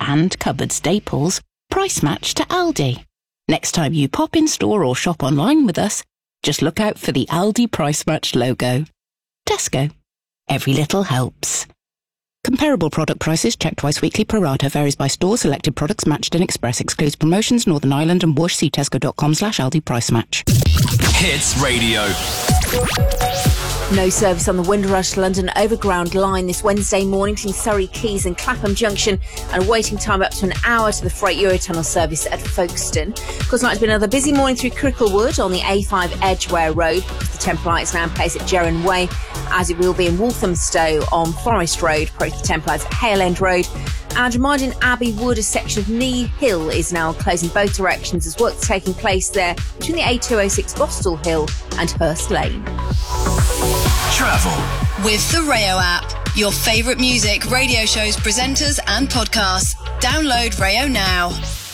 and cupboard staples price match to Aldi. Next time you pop in store or shop online with us, just look out for the Aldi price match logo. Tesco. Every little helps. Comparable product prices checked twice weekly. Pro rata varies by store. Selected products matched in Express. Excludes promotions. Northern Ireland and Whoosh. See tesco.com/Aldi price match. Hits Radio. No service on the Windrush London Overground line this Wednesday morning between Surrey Quays and Clapham Junction, and a waiting time up to an hour to the Freight Eurotunnel service at Folkestone. Of course, it's been another busy morning through Cricklewood on the A5 Edgware Road, because the temporary lights now in place at Gerran Way, as it will be in Walthamstow on Forest Road, approach the temporary lights at Hale End Road. And reminding Abbey Wood, a section of Knee Hill is now closed in both directions as work's taking place there between the A206 Bostel Hill and Hurst Lane. Travel with the Rayo app. Your favourite music, radio shows, presenters and podcasts. Download Rayo now.